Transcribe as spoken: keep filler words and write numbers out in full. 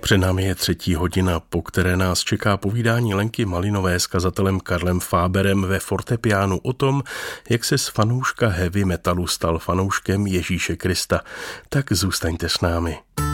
Před námi je třetí hodina, po které nás čeká povídání Lenky Malinové s kazatelem Karlem Fáberem ve fortepiánu o tom, jak se z fanouška heavy metalu stal fanouškem Ježíše Krista. Tak zůstaňte s námi.